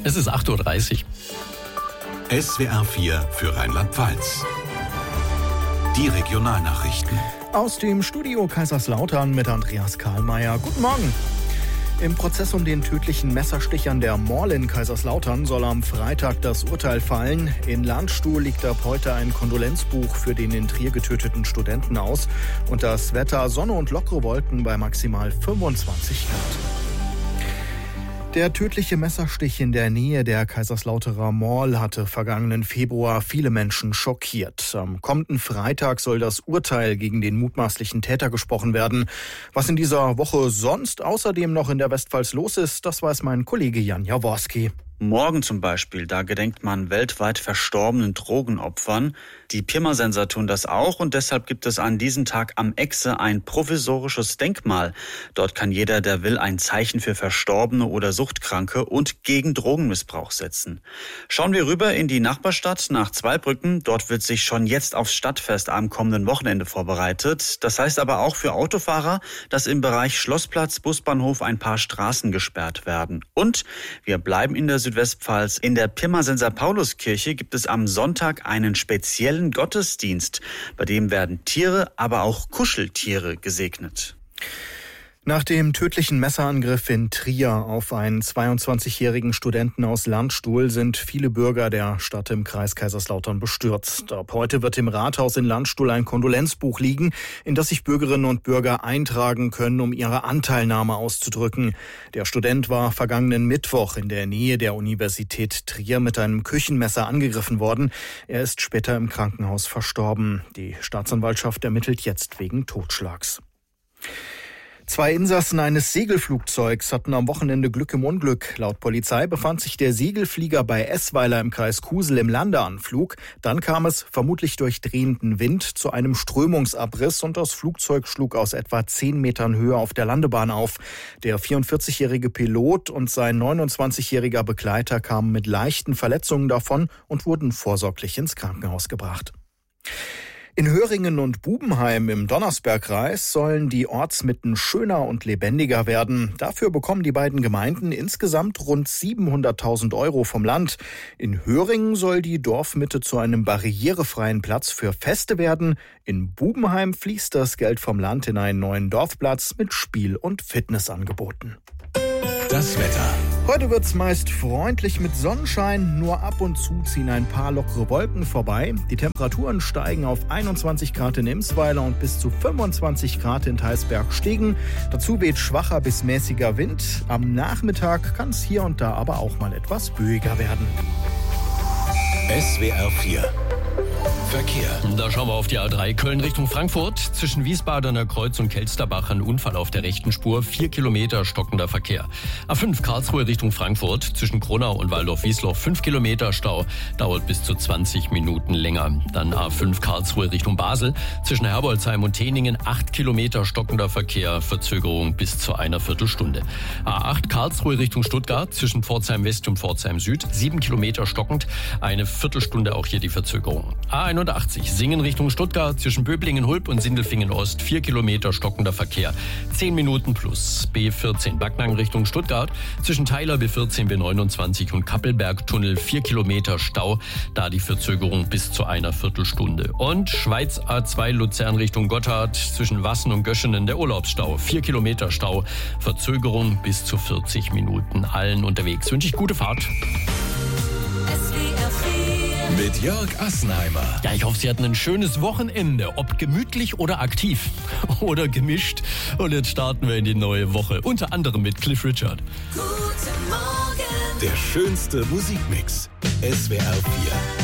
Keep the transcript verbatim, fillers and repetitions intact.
Es ist acht Uhr dreißig. S W R vier für Rheinland-Pfalz. Die Regionalnachrichten. Aus dem Studio Kaiserslautern mit Andreas Karlmeier. Guten Morgen. Im Prozess um den tödlichen Messerstich an der Mall in Kaiserslautern soll am Freitag das Urteil fallen. In Landstuhl liegt ab heute ein Kondolenzbuch für den in Trier getöteten Studenten aus. Und das Wetter: Sonne und lockere Wolken bei maximal fünfundzwanzig Grad. Der tödliche Messerstich in der Nähe der Kaiserslauterer Mall hatte vergangenen Februar viele Menschen schockiert. Am kommenden Freitag soll das Urteil gegen den mutmaßlichen Täter gesprochen werden. Was in dieser Woche sonst außerdem noch in der Westpfalz los ist, das weiß mein Kollege Jan Jaworski. Morgen zum Beispiel, da gedenkt man weltweit verstorbenen Drogenopfern. Die Pirmasens tun das auch und deshalb gibt es an diesem Tag am Exe ein provisorisches Denkmal. Dort kann jeder, der will, ein Zeichen für Verstorbene oder Suchtkranke und gegen Drogenmissbrauch setzen. Schauen wir rüber in die Nachbarstadt nach Zweibrücken. Dort wird sich schon jetzt aufs Stadtfest am kommenden Wochenende vorbereitet. Das heißt aber auch für Autofahrer, dass im Bereich Schlossplatz, Busbahnhof ein paar Straßen gesperrt werden. Und wir bleiben in der Südwestpfalz. In der Pirmasenser Pauluskirche gibt es am Sonntag einen speziellen Gottesdienst. Bei dem werden Tiere, aber auch Kuscheltiere gesegnet. Nach dem tödlichen Messerangriff in Trier auf einen zweiundzwanzigjährigen Studenten aus Landstuhl sind viele Bürger der Stadt im Kreis Kaiserslautern bestürzt. Ab heute wird im Rathaus in Landstuhl ein Kondolenzbuch liegen, in das sich Bürgerinnen und Bürger eintragen können, um ihre Anteilnahme auszudrücken. Der Student war vergangenen Mittwoch in der Nähe der Universität Trier mit einem Küchenmesser angegriffen worden. Er ist später im Krankenhaus verstorben. Die Staatsanwaltschaft ermittelt jetzt wegen Totschlags. Zwei Insassen eines Segelflugzeugs hatten am Wochenende Glück im Unglück. Laut Polizei befand sich der Segelflieger bei Essweiler im Kreis Kusel im Landeanflug. Dann kam es, vermutlich durch drehenden Wind, zu einem Strömungsabriss und das Flugzeug schlug aus etwa zehn Metern Höhe auf der Landebahn auf. Der vierundvierzigjährige Pilot und sein neunundzwanzigjähriger Begleiter kamen mit leichten Verletzungen davon und wurden vorsorglich ins Krankenhaus gebracht. In Höringen und Bubenheim im Donnersbergkreis sollen die Ortsmitten schöner und lebendiger werden. Dafür bekommen die beiden Gemeinden insgesamt rund siebenhunderttausend Euro vom Land. In Höringen soll die Dorfmitte zu einem barrierefreien Platz für Feste werden. In Bubenheim fließt das Geld vom Land in einen neuen Dorfplatz mit Spiel- und Fitnessangeboten. Das Wetter. Heute wird's meist freundlich mit Sonnenschein, nur ab und zu ziehen ein paar lockere Wolken vorbei. Die Temperaturen steigen auf einundzwanzig Grad in Imsweiler und bis zu fünfundzwanzig Grad in Theisberg-Stegen. Dazu weht schwacher bis mäßiger Wind. Am Nachmittag kann es hier und da aber auch mal etwas böiger werden. S W R vier Verkehr. Da schauen wir auf die A drei Köln Richtung Frankfurt. Zwischen Wiesbadener Kreuz und Kelsterbach ein Unfall auf der rechten Spur. Vier Kilometer stockender Verkehr. A fünf Karlsruhe Richtung Frankfurt. Zwischen Kronau und Waldorf-Wiesloch fünf Kilometer Stau. Dauert bis zu zwanzig Minuten länger. Dann A fünf Karlsruhe Richtung Basel. Zwischen Herbolzheim und Teningen acht Kilometer stockender Verkehr. Verzögerung bis zu einer Viertelstunde. A acht Karlsruhe Richtung Stuttgart. Zwischen Pforzheim West und Pforzheim Süd. sieben Kilometer stockend. Eine Viertelstunde auch hier die Verzögerung. A einundachtzig Singen Richtung Stuttgart. Zwischen Böblingen-Hulp und Sindelfingen-Ost vier Kilometer stockender Verkehr. zehn Minuten plus. B vierzehn Backnang Richtung Stuttgart. Zwischen Theiler B vierzehn B neunundzwanzig und Kappelberg-Tunnel vier Kilometer Stau. Da die Verzögerung bis zu einer Viertelstunde. Und Schweiz A zwei Luzern Richtung Gotthard. Zwischen Wassen und Göschenen der Urlaubsstau. vier Kilometer Stau. Verzögerung bis zu vierzig Minuten. Allen unterwegs wünsche ich gute Fahrt. Mit Jörg Assenheimer. Ja, ich hoffe, Sie hatten ein schönes Wochenende, ob gemütlich oder aktiv oder gemischt. Und jetzt starten wir in die neue Woche, unter anderem mit Cliff Richard. Guten Morgen. Der schönste Musikmix. S W R vier.